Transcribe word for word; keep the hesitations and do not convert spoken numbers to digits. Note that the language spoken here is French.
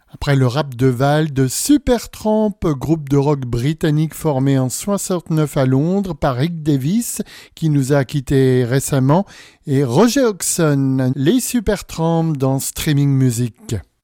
Après le rap de Val de Supertramp, groupe de rock britannique formé en soixante-neuf à Londres par Rick Davies, qui nous a quittés récemment, et Roger Hodgson, les Supertramp dans Streaming Music.